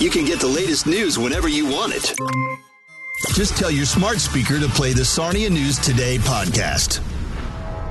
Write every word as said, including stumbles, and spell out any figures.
you can get the latest news whenever you want it. Just tell your smart speaker to play the Sarnia News Today podcast.